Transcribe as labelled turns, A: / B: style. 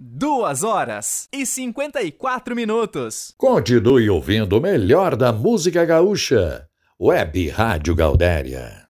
A: 2 horas e 54 minutos.
B: Continue ouvindo o melhor da música gaúcha. Web Rádio Gaudéria.